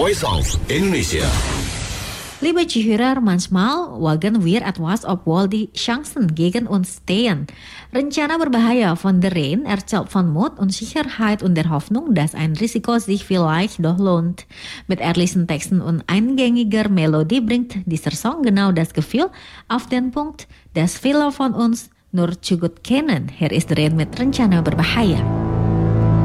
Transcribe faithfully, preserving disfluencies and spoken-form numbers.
Voice of Indonesia. Liebe Zuhörer, manchmal wagen wir etwas obwohl die Chancen gegen uns stehen. Rencana berbahaya von der Rhein erzählt von Mut, Unsicherheit und der Hoffnung, dass ein Risiko sich vielleicht doch lohnt. Mit ehrlichen Texten und eingängiger Melodie bringt dieser Song genau das Gefühl auf den Punkt, das viele von uns nur zu gut kennen. Hier ist der Rhein mit Rencana berbahaya.